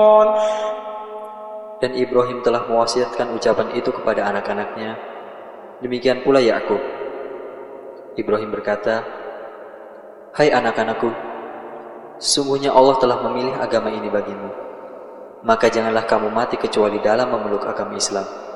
Dan Ibrahim telah mewasiatkan ucapan itu kepada anak-anaknya. Demikian pula Yakub. Ibrahim berkata, "Hai anak-anakku, sungguhnya Allah telah memilih agama ini bagimu. Maka janganlah kamu mati kecuali dalam memeluk agama Islam.